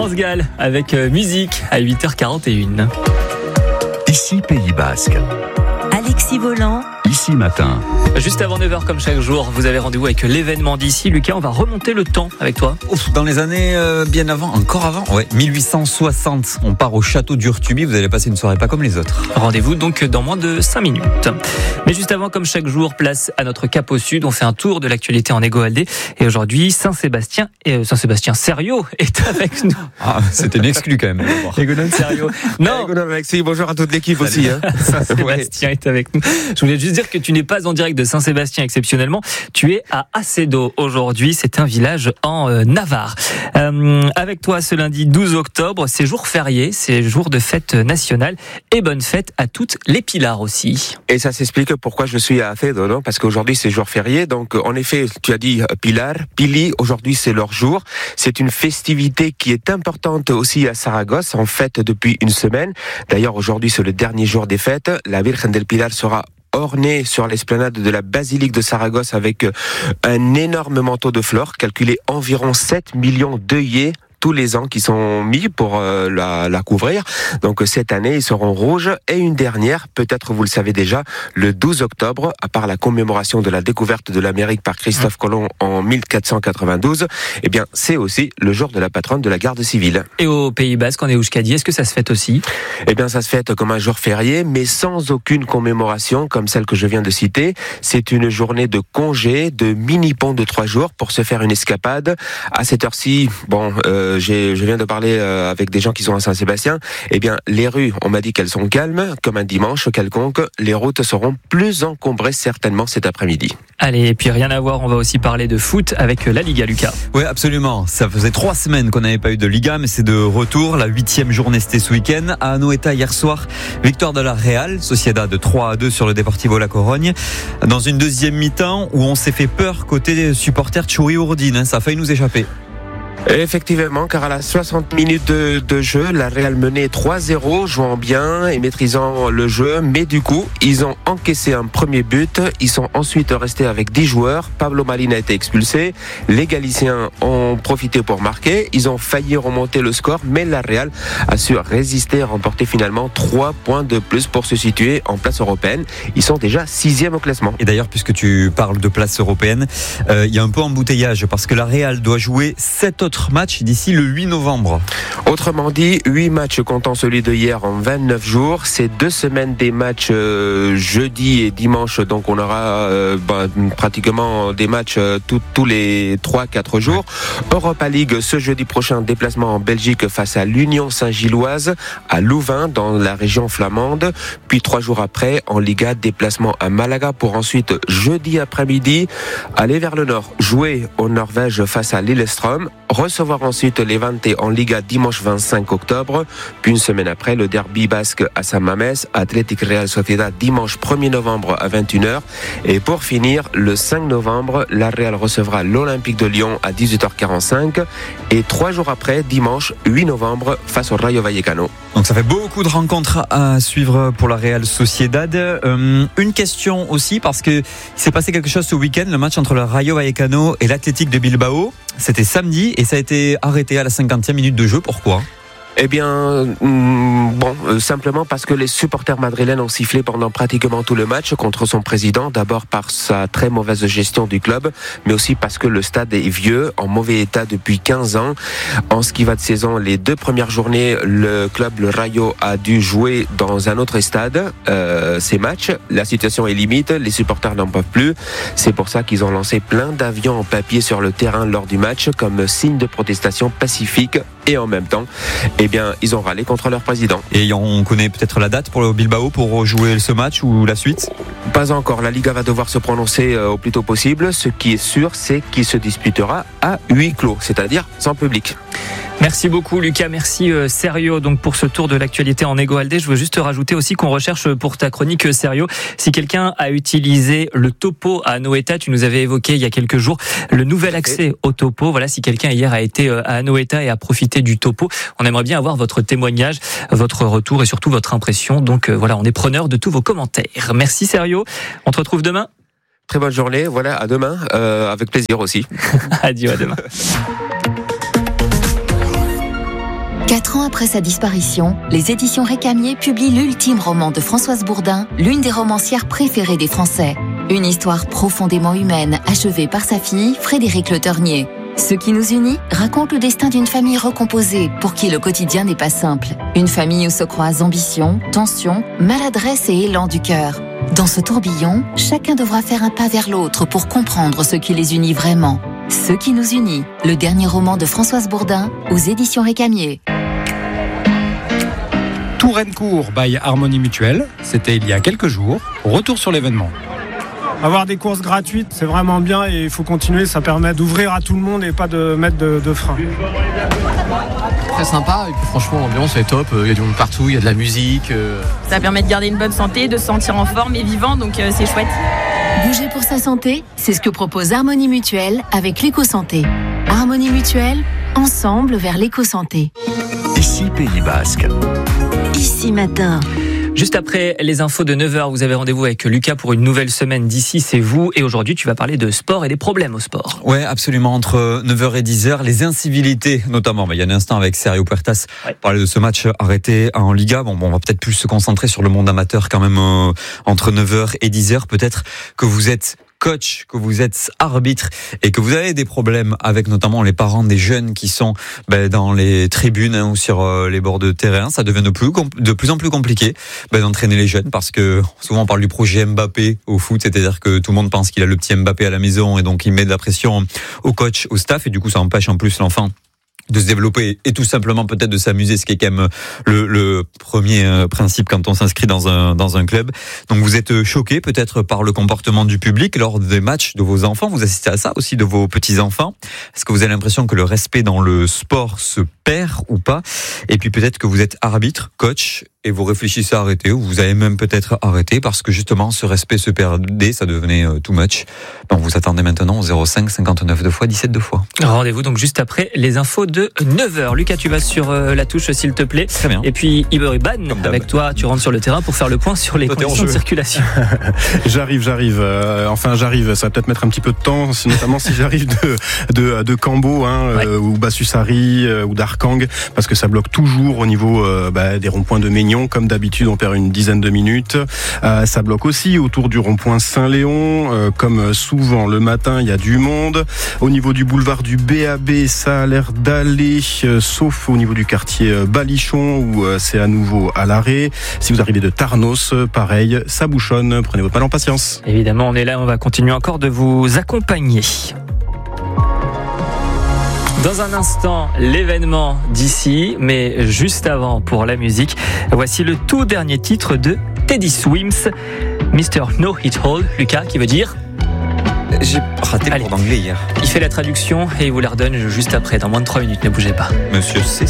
France Gall avec musique à 8h41. Ici Pays Basque. Alexis Volant. Ici Matin. Juste avant 9h comme chaque jour, vous avez rendez-vous avec l'événement d'ici. Lucas, on va remonter le temps avec toi. Dans les années bien avant, encore avant, 1860, on part au château d'Urtuby, vous allez passer une soirée pas comme les autres. Rendez-vous donc dans moins de 5 minutes. Mais juste avant, comme chaque jour, place à notre cap au sud. On fait un tour de l'actualité en Égo-Aldé. Et aujourd'hui, Saint-Sébastien Serriot est avec nous. Ah, c'était une exclue quand même. Égonone Serriot. Non, Alexis, bonjour à toute l'équipe aussi. Saint-Sébastien est avec nous. Je voulais juste dire que tu n'es pas en direct de Saint-Sébastien exceptionnellement. Tu es à Acedo aujourd'hui. C'est un village en Navarre. Avec toi ce lundi 12 octobre, c'est jour férié, c'est jour de fête nationale. Et bonne fête à toutes les Pilars aussi. Et ça s'explique pourquoi je suis à Acedo, non? Parce qu'aujourd'hui c'est jour férié. Donc en effet, tu as dit Pilar, Pili, aujourd'hui c'est leur jour. C'est une festivité qui est importante aussi à Saragosse, en fête depuis une semaine. D'ailleurs aujourd'hui c'est le dernier jour des fêtes. La Virgen del Pilar sera ornée sur l'esplanade de la basilique de Saragosse avec un énorme manteau de fleurs, calculé environ 7 millions d'œillets tous les ans qui sont mis pour la couvrir. Donc cette année, ils seront rouges. Et une dernière, peut-être vous le savez déjà, le 12 octobre, à part la commémoration de la découverte de l'Amérique par Christophe Colomb en 1492, eh bien, c'est aussi le jour de la patronne de la garde civile. Et au Pays Basque, en Euskadi, est-ce que ça se fête aussi? Eh bien, ça se fête comme un jour férié, mais sans aucune commémoration, comme celle que je viens de citer. C'est une journée de congé, de mini-pont de 3 jours pour se faire une escapade. À cette heure-ci, je viens de parler avec des gens qui sont à Saint-Sébastien. Eh bien, les rues, on m'a dit qu'elles sont calmes, comme un dimanche quelconque. Les routes seront plus encombrées certainement cet après-midi. Allez, et puis rien à voir, on va aussi parler de foot avec la Liga, Lucas. Oui, absolument. Ça faisait 3 semaines qu'on n'avait pas eu de Liga, mais c'est de retour. La 8e journée, c'était ce week-end. À Anoeta, hier soir, victoire de la Real Sociedad de 3-2 sur le Deportivo La Corogne. Dans une deuxième mi-temps où on s'est fait peur côté supporter Tchouri-Ourdine. Ça a failli nous échapper. Effectivement, car à la 60 minutes de jeu, la Real menait 3-0, jouant bien et maîtrisant le jeu, mais du coup, ils ont encaissé un premier but. Ils sont ensuite restés avec 10 joueurs. Pablo Marín a été expulsé. Les Galiciens ont profité pour marquer. Ils ont failli remonter le score, mais la Real a su résister et remporter finalement 3 points de plus pour se situer en place européenne. Ils sont déjà 6e au classement. Et d'ailleurs, puisque tu parles de place européenne, il y a un peu embouteillage parce que la Real doit jouer 7 autres matchs d'ici le 8 novembre. Autrement dit, 8 matchs comptant celui de hier en 29 jours. C'est 2 semaines des matchs jeudi et dimanche. Donc on aura pratiquement des matchs tous les 3-4 jours. Europa League ce jeudi prochain, déplacement en Belgique face à l'Union Saint-Gilloise à Louvain dans la région flamande. Puis 3 jours après, en Liga, déplacement à Malaga pour ensuite jeudi après-midi aller vers le nord, jouer au Norvège face à Lillestrøm, recevoir ensuite Levante en Liga dimanche 25 octobre, puis une semaine après le derby basque à San Mamés, Athletic Real Sociedad dimanche 1er novembre à 21h, et pour finir le 5 novembre, la Real recevra l'Olympique de Lyon à 18h45, et 3 jours après, dimanche 8 novembre, face au Rayo Vallecano. Donc ça fait beaucoup de rencontres à suivre pour la Real Sociedad. Une question aussi, parce que il s'est passé quelque chose ce week-end, le match entre le Rayo Vallecano et l'Athletic de Bilbao. C'était samedi et ça a été arrêté à la 50e minute de jeu. Pourquoi ? Eh bien, simplement parce que les supporters madrilènes ont sifflé pendant pratiquement tout le match contre son président, d'abord par sa très mauvaise gestion du club, mais aussi parce que le stade est vieux, en mauvais état depuis 15 ans. En ce qui va de saison, les 2 premières journées, le club, le Rayo, a dû jouer dans un autre stade ces matchs. La situation est limite, les supporters n'en peuvent plus. C'est pour ça qu'ils ont lancé plein d'avions en papier sur le terrain lors du match comme signe de protestation pacifique, et en même temps, eh bien, ils ont râlé contre leur président. Et on connaît peut-être la date pour le Bilbao pour jouer ce match ou la suite ? Pas encore. La Liga va devoir se prononcer au plus tôt possible. Ce qui est sûr, c'est qu'il se disputera à huis clos, c'est-à-dire sans public. Merci beaucoup Lucas, merci Serriot donc pour ce tour de l'actualité en Égo-Aldé. Je veux juste rajouter aussi qu'on recherche pour ta chronique Serriot, si quelqu'un a utilisé le topo à Anoeta, tu nous avais évoqué il y a quelques jours le nouvel accès au topo. Voilà, si quelqu'un hier a été à Anoeta et a profité du topo, on aimerait bien avoir votre témoignage, votre retour et surtout votre impression. Donc voilà, on est preneur de tous vos commentaires. Merci Serriot, on te retrouve demain. Très bonne journée, voilà, à demain, avec plaisir aussi. Adieu, à demain. 4 ans après sa disparition, les éditions Récamier publient l'ultime roman de Françoise Bourdin, l'une des romancières préférées des Français. Une histoire profondément humaine, achevée par sa fille, Frédérique Le Ternier. Ce qui nous unit raconte le destin d'une famille recomposée, pour qui le quotidien n'est pas simple. Une famille où se croisent ambition, tension, maladresse et élan du cœur. Dans ce tourbillon, chacun devra faire un pas vers l'autre pour comprendre ce qui les unit vraiment. Ce qui nous unit, le dernier roman de Françoise Bourdin, aux éditions Récamier. Tourencourt by Harmonie Mutuelle, c'était il y a quelques jours. Retour sur l'événement. Avoir des courses gratuites, c'est vraiment bien et il faut continuer, ça permet d'ouvrir à tout le monde et pas de mettre de frein. Très sympa et puis franchement l'ambiance est top, il y a du monde partout, il y a de la musique. Ça permet de garder une bonne santé, de se sentir en forme et vivant, donc c'est chouette. Bouger pour sa santé, c'est ce que propose Harmonie Mutuelle avec l'éco-santé. Harmonie Mutuelle, ensemble vers l'éco-santé. Ici Pays Basque. Ici Matin. Juste après les infos de 9h, vous avez rendez-vous avec Lucas pour une nouvelle semaine d'Ici, c'est vous. Et aujourd'hui, tu vas parler de sport et des problèmes au sport. Ouais, absolument. Entre 9h et 10h, les incivilités, notamment. Il y a un instant avec Sergio Puertas, parler de ce match arrêté en Liga. Bon, on va peut-être plus se concentrer sur le monde amateur quand même entre 9h et 10h. Peut-être que vous êtes coach, que vous êtes arbitre et que vous avez des problèmes avec notamment les parents des jeunes qui sont dans les tribunes ou sur les bords de terrain. Ça devient de plus en plus compliqué d'entraîner les jeunes parce que souvent on parle du projet Mbappé au foot, c'est-à-dire que tout le monde pense qu'il a le petit Mbappé à la maison et donc il met de la pression au coach, au staff et du coup ça empêche en plus l'enfant de se développer et tout simplement peut-être de s'amuser, ce qui est quand même le premier principe quand on s'inscrit dans un club. Donc vous êtes choqué peut-être par le comportement du public lors des matchs de vos enfants. Vous assistez à ça aussi de vos petits-enfants. Est-ce que vous avez l'impression que le respect dans le sport se perd ou pas? Et puis peut-être que vous êtes arbitre, coach, et vous réfléchissez à arrêter, ou vous avez même peut-être arrêté parce que justement ce respect se perdait, ça devenait too much. Donc vous attendez maintenant au 05 59 2 fois 17 2 fois. Rendez-vous donc juste après les infos de 9h. Lucas, tu vas sur la touche s'il te plaît. Très bien. Et puis Iberban, avec toi, tu rentres sur le terrain pour faire le point sur les conditions de circulation. J'arrive. J'arrive. Ça va peut-être mettre un petit peu de temps, notamment si j'arrive de Cambo, ou Bassusari, ou d'Arkang, parce que ça bloque toujours au niveau des ronds-points de Maignan. Comme d'habitude, on perd une dizaine de minutes. Ça bloque aussi autour du rond-point Saint-Léon. Comme souvent le matin, il y a du monde. Au niveau du boulevard du BAB, ça a l'air d'aller, sauf au niveau du quartier Balichon, où c'est à nouveau à l'arrêt. Si vous arrivez de Tarnos, pareil, ça bouchonne. Prenez votre mal en patience. Évidemment, on est là, on va continuer encore de vous accompagner. Dans un instant, l'événement d'ici, mais juste avant, pour la musique, voici le tout dernier titre de Teddy Swims, Mr. No Hit All, Lucas, qui veut dire... J'ai raté le cours d'anglais hier. Il fait la traduction et il vous la redonne juste après, dans moins de 3 minutes, ne bougez pas. Monsieur C.